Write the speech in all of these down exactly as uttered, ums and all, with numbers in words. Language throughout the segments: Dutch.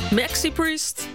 Maxi Priest.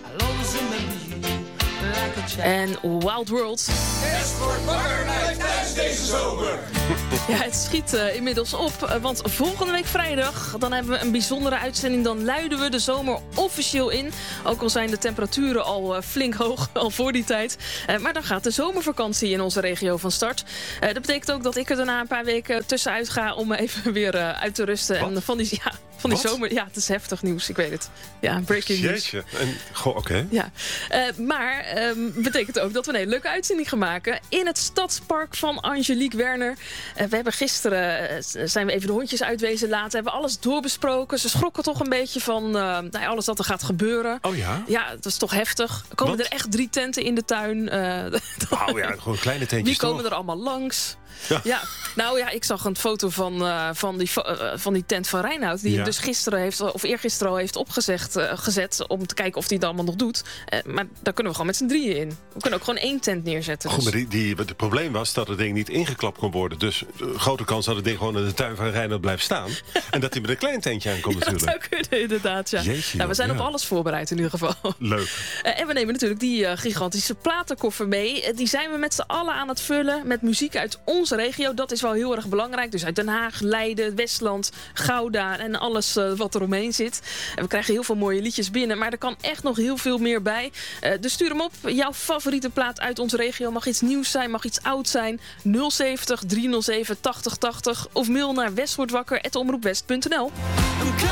En Wild World. Het wordt warm tijdens deze zomer. Ja, het schiet uh, inmiddels op, uh, want volgende week vrijdag... dan hebben we een bijzondere uitzending. Dan luiden we de zomer officieel in. Ook al zijn de temperaturen al uh, flink hoog, al voor die tijd. Uh, maar dan gaat de zomervakantie in onze regio van start. Uh, dat betekent ook dat ik er daarna een paar weken tussenuit ga... om even weer uh, uit te rusten. Wat? En van die, ja, van die Wat? zomer... Ja, het is heftig nieuws, ik weet het. Ja, breaking news. Jeetje. En, goh, oké. Okay. Ja, uh, maar um, betekent ook dat we een hele leuke uitzending gaan maken... in het Stadspark van Angelique Werner. Uh, we hebben gisteren, uh, zijn we even de hondjes uitwezen laten... hebben alles doorbesproken. Ze schrokken toch een beetje van uh, nou ja, alles wat er gaat gebeuren. Oh ja? Ja, dat is toch heftig. Er komen Wat? er echt drie tenten in de tuin. Uh, Wauw, ja, gewoon kleine tentjes. Wie komen toch? er allemaal langs? Ja. Ja, nou ja, ik zag een foto van, uh, van, die, uh, van die tent van Reinoud... die Ja. hem dus gisteren heeft, of eergisteren al heeft opgezet... Uh, gezet om te kijken of hij het allemaal nog doet. Uh, maar daar kunnen we gewoon met z'n drieën in. We kunnen ook gewoon één tent neerzetten. Goed, Dus. maar die, die, het probleem was dat het ding niet ingeklapt kon worden. Dus uh, grote kans dat het ding gewoon in de tuin van Reinoud blijft staan. En dat hij met een klein tentje aankomt Ja, dat natuurlijk. zou kunnen, inderdaad. Ja. Jeetje, Nou, we zijn ja. op alles voorbereid in ieder geval. Leuk. Uh, en we nemen natuurlijk die uh, gigantische platenkoffer mee. Uh, die zijn we met z'n allen aan het vullen met muziek uit onze regio. Dat is wel heel erg belangrijk. Dus uit Den Haag, Leiden, Westland, Gouda en alles uh, wat er omheen zit. En we krijgen heel veel mooie liedjes binnen. Maar er kan echt nog heel veel meer bij. Uh, dus stuur hem op. Jouw favoriete plaat uit onze regio. Mag iets nieuws zijn, mag iets oud zijn. nul zeventig, driehonderdzeven, tachtig tachtig. Of mail naar westwoordwakker apenstaartje omroep west punt n l.